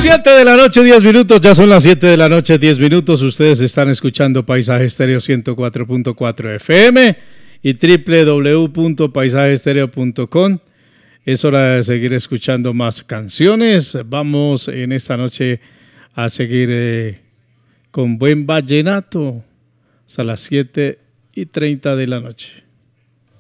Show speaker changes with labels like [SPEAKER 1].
[SPEAKER 1] 7 de la noche, 10 minutos. Ya son las 7 de la noche, 10 minutos. Ustedes están escuchando Paisaje Estéreo 104.4 FM y www.paisajeestereo.com. Es hora de seguir escuchando más canciones. Vamos en esta noche a seguir con buen vallenato hasta las 7:30 de la noche.